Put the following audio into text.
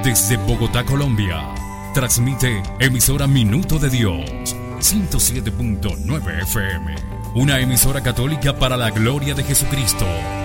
Desde Bogotá, Colombia, transmite emisora Minuto de Dios, 107.9 FM. Una emisora católica para la gloria de Jesucristo.